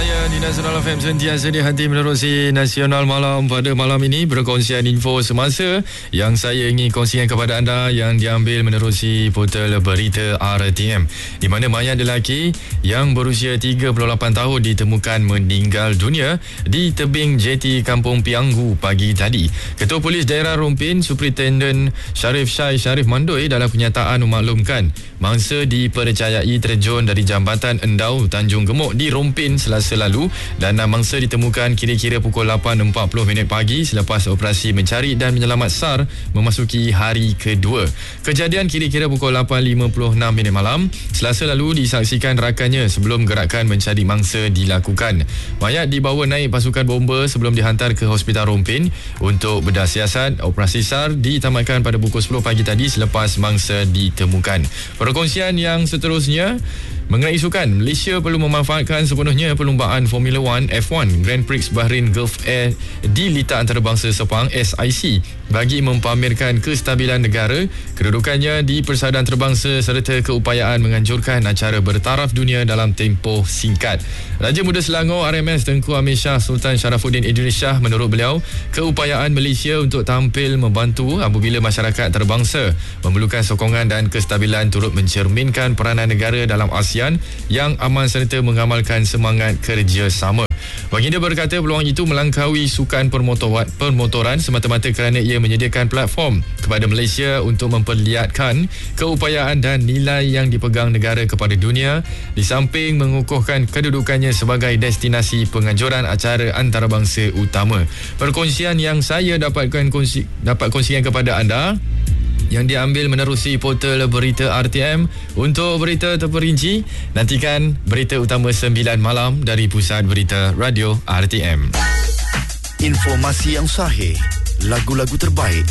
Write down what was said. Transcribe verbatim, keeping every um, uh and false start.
saya di Nasional F M sentiasa di hati menerusi Nasional Malam. Pada malam ini berkongsian info semasa yang saya ingin kongsikan kepada anda yang diambil menerusi portal berita R T M, di mana mayat lelaki yang berusia tiga puluh lapan tahun ditemukan meninggal dunia di tebing jeti Kampung Pianggu pagi tadi. Ketua Polis Daerah Rompin, Superintendent Sharif Syai Sharif Mandoi dalam kenyataan memaklumkan mangsa dipercayai terjun dari Jambatan Endau Tanjung Gemuk di Rompin Selasa lalu dan mangsa ditemukan kira-kira pukul lapan empat puluh minit pagi selepas operasi mencari dan menyelamat SAR memasuki hari kedua. Kejadian kira-kira pukul lapan lima puluh enam minit malam Selasa lalu disaksikan rakannya sebelum gerakan mencari mangsa dilakukan. Mayat dibawa naik pasukan bomba sebelum dihantar ke Hospital Rompin untuk bedah siasat. Operasi SAR ditamatkan pada pukul sepuluh pagi tadi selepas mangsa ditemukan. Perkongsian yang seterusnya mengenai sukan, Malaysia perlu memanfaatkan sepenuhnya perlumbaan Formula One F one Grand Prix Bahrain Gulf Air di Litar Antarabangsa Sepang S I C bagi mempamerkan kestabilan negara, kedudukannya di persaudaraan antarabangsa serta keupayaan menganjurkan acara bertaraf dunia dalam tempoh singkat. Raja Muda Selangor R M S Tengku Amir Shah Sultan Sharafuddin Idris Shah, menurut beliau, keupayaan Malaysia untuk tampil membantu apabila masyarakat antarabangsa memerlukan sokongan dan kestabilan turut mencerminkan peranan negara dalam ASEAN yang aman serta mengamalkan semangat kerjasama. Baginda berkata peluang itu melangkaui sukan permotoran, permotoran semata-mata kerana ia menyediakan platform kepada Malaysia untuk memperlihatkan keupayaan dan nilai yang dipegang negara kepada dunia, di samping mengukuhkan kedudukannya sebagai destinasi penganjuran acara antarabangsa utama. Perkongsian yang saya dapatkan kongsi, dapat kongsikan kepada anda yang diambil menerusi portal berita R T M. Untuk berita terperinci, nantikan berita utama sembilan malam dari Pusat Berita Radio R T M. Informasi yang sahih, lagu-lagu terbaik